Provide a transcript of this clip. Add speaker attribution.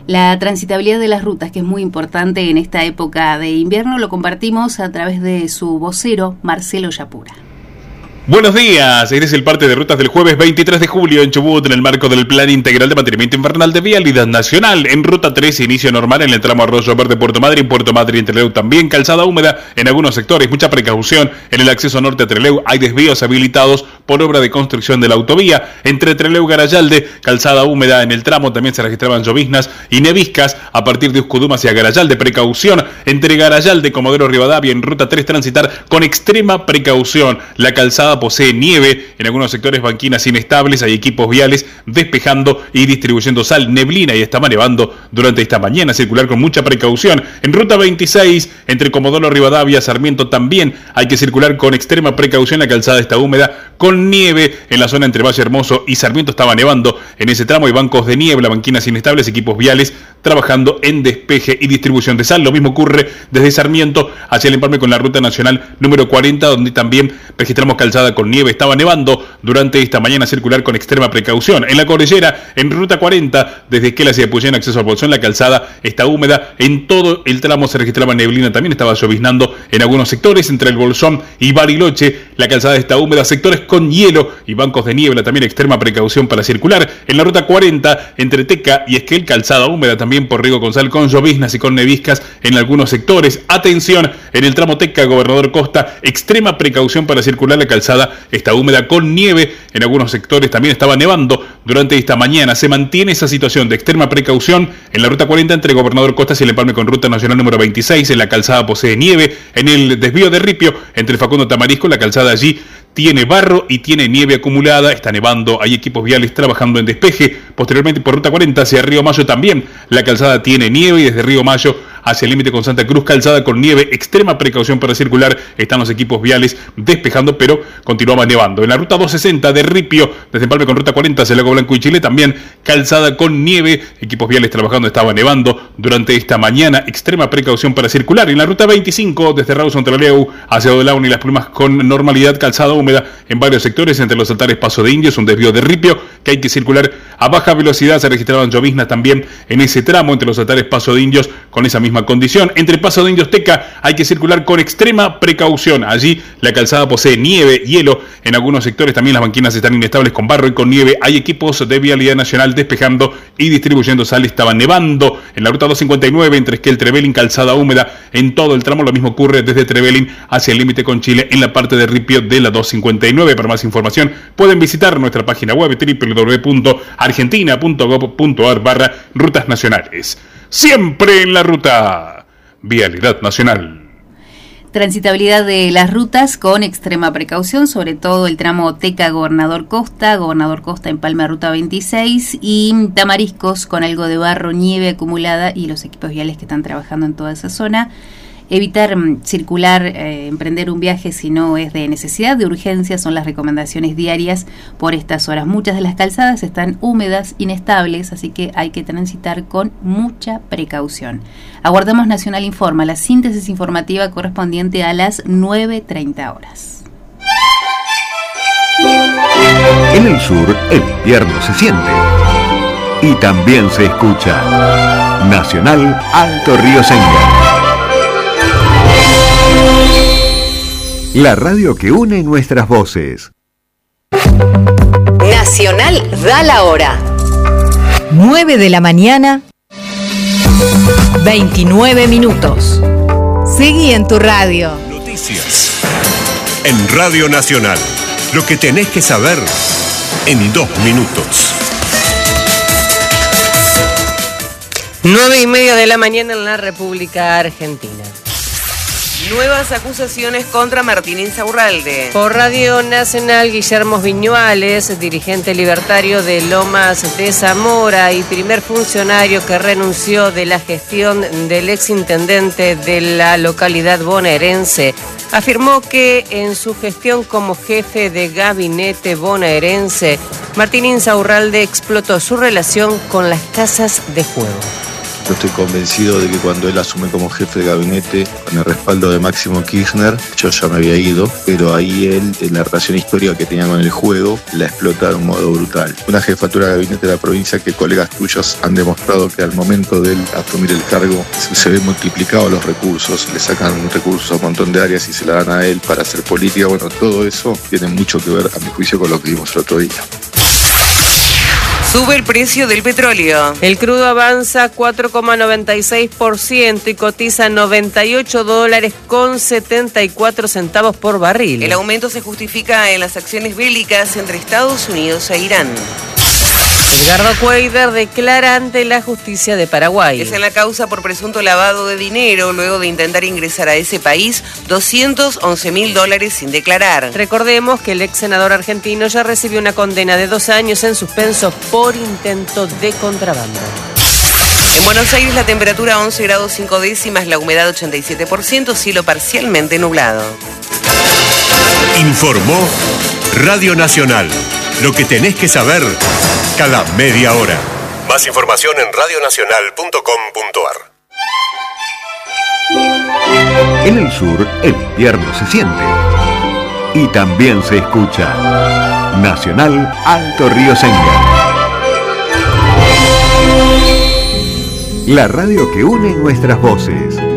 Speaker 1: La transitabilidad de las rutas, que es muy importante en esta época de invierno, lo compartimos a través de su vocero, Marcelo Yapura.
Speaker 2: Buenos días, eres el parte de rutas del jueves 23 de julio en Chubut en el marco del Plan Integral de Mantenimiento Invernal de Vialidad Nacional. En Ruta 3, inicio normal en el tramo Arroyo Verde Puerto Madryn, Puerto Madryn Trelew también, calzada húmeda en algunos sectores, mucha precaución en el acceso norte a Trelew, hay desvíos habilitados por obra de construcción de la autovía. Entre Trelew y Garayalde, calzada húmeda en el tramo, también se registraban lloviznas y neviscas a partir de Uscudum hacia Garayalde, precaución entre Garayalde y Comodoro Rivadavia. En Ruta 3 transitar con extrema precaución, la calzada posee nieve, en algunos sectores banquinas inestables, hay equipos viales despejando y distribuyendo sal, neblina y estaba nevando durante esta mañana, circular con mucha precaución. En Ruta 26, entre Comodoro Rivadavia, Sarmiento también hay que circular con extrema precaución, la calzada está húmeda con nieve en la zona entre Valle Hermoso y Sarmiento, estaba nevando en ese tramo, hay bancos de niebla, banquinas inestables, equipos viales trabajando en despeje y distribución de sal. Lo mismo ocurre desde Sarmiento hacia el empalme con la ruta nacional número 40, donde también registramos calzada con nieve, estaba nevando durante esta mañana, circular con extrema precaución. En la cordillera, en ruta 40, desde Esquel hacia Puyén, acceso al Bolsón, la calzada está húmeda, en todo el tramo se registraba neblina, también estaba lloviznando en algunos sectores, entre el Bolsón y Bariloche, la calzada está húmeda, sectores con hielo y bancos de niebla, también extrema precaución para circular. En la ruta 40, entre Teca y Esquel, calzada húmeda también por Riego Gonzal, con lloviznas y con neviscas en algunos sectores. Atención, en el tramo Teca, Gobernador Costa, extrema precaución para circular, la calzada está húmeda con nieve, en algunos sectores también estaba nevando durante esta mañana. Se mantiene esa situación de extrema precaución en la ruta 40 entre Gobernador Costa y el empalme con ruta nacional número 26, en la calzada posee nieve, en el desvío de Ripio entre Facundo Tamarisco, la calzada allí tiene barro y tiene nieve acumulada, está nevando, hay equipos viales trabajando en despeje. Posteriormente por ruta 40 hacia Río Mayo también la calzada tiene nieve y desde Río Mayo hacia el límite con Santa Cruz, calzada con nieve, extrema precaución para circular, están los equipos viales despejando, pero continuaba nevando. En la ruta 260 de Ripio, desde empalme con ruta 40 hacia Lago Blanco y Chile, también calzada con nieve, equipos viales trabajando, estaba nevando durante esta mañana, extrema precaución para circular. En la ruta 25, desde Rawson Trelew hacia Odelaun y Las Plumas, con normalidad, calzada húmeda en varios sectores, entre los altares Paso de Indios, un desvío de Ripio, que hay que circular a baja velocidad, se registraban lloviznas también en ese tramo, entre los altares Paso de Indios, con esa misma condición. Entre Paso de Indios Teca hay que circular con extrema precaución. Allí la calzada posee nieve, hielo, en algunos sectores también las banquinas están inestables con barro y con nieve. Hay equipos de Vialidad Nacional despejando y distribuyendo sal, estaba nevando. En la ruta 259 entre Esquel Trevelin, calzada húmeda en todo el tramo, lo mismo ocurre desde Trevelin hacia el límite con Chile en la parte de Ripio de la 259. Para más información pueden visitar nuestra página web www.argentina.gov.ar/rutas nacionales. Siempre en la ruta. Vialidad Nacional.
Speaker 1: Transitabilidad de las rutas con extrema precaución, sobre todo el tramo Teca Gobernador Costa Empalme Ruta 26 y Tamariscos con algo de barro, nieve acumulada y los equipos viales que están trabajando en toda esa zona. Evitar circular, emprender un viaje si no es de necesidad, de urgencia, son las recomendaciones diarias por estas horas. Muchas de las calzadas están húmedas, inestables, así que hay que transitar con mucha precaución. Aguardamos Nacional Informa, la síntesis informativa correspondiente a las 9:30 horas.
Speaker 3: En el sur, el invierno se siente y también se escucha. Nacional Alto Río Señor. La radio que une nuestras voces.
Speaker 4: Nacional da la hora.
Speaker 5: 9 de la mañana, 29 minutos. Seguí en tu radio.
Speaker 6: Noticias. En Radio Nacional. Lo que tenés que saber en 2 minutos.
Speaker 7: 9:30 de la mañana en la República Argentina. Nuevas acusaciones contra Martín Insaurralde. Por Radio Nacional, Guillermo Viñuales, dirigente libertario de Lomas de Zamora y primer funcionario que renunció de la gestión del exintendente de la localidad bonaerense, afirmó que en su gestión como jefe de gabinete bonaerense, Martín Insaurralde explotó su relación con las casas de juego.
Speaker 8: Yo estoy convencido de que cuando él asume como jefe de gabinete, con el respaldo de Máximo Kirchner, yo ya me había ido, pero ahí él, en la relación histórica que tenía con el juego, la explota de un modo brutal. Una jefatura de gabinete de la provincia que colegas tuyos han demostrado que al momento de él asumir el cargo se ven multiplicados los recursos, le sacan recursos a un montón de áreas y se la dan a él para hacer política. Bueno, todo eso tiene mucho que ver, a mi juicio, con lo que vimos el otro día.
Speaker 7: Sube el precio del petróleo. El crudo avanza 4,96% y cotiza $98,74 por barril. El aumento se justifica en las acciones bélicas entre Estados Unidos e Irán. Edgardo Cuéllar declara ante la justicia de Paraguay. Es en la causa por presunto lavado de dinero luego de intentar ingresar a ese país $211.000 sin declarar. Recordemos que el ex senador argentino ya recibió una condena de 2 años en suspenso por intento de contrabando. En Buenos Aires la temperatura 11 grados 5 décimas, la humedad 87%, cielo parcialmente nublado.
Speaker 6: Informó Radio Nacional. Lo que tenés que saber cada media hora. Más información en radionacional.com.ar.
Speaker 3: En el sur, el invierno se siente. Y también se escucha. Nacional Alto Río Senga. La radio que une nuestras voces.